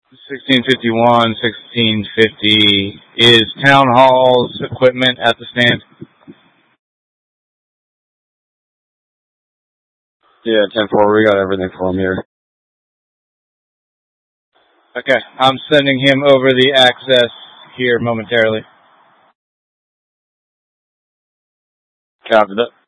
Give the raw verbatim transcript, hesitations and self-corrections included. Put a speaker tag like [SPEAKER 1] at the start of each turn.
[SPEAKER 1] sixteen fifty-one, sixteen fifty. Is Town Hall's equipment at the stand?
[SPEAKER 2] Yeah, ten four, we got everything for him here.
[SPEAKER 1] Okay, I'm sending him over the access here momentarily.
[SPEAKER 2] Copy that.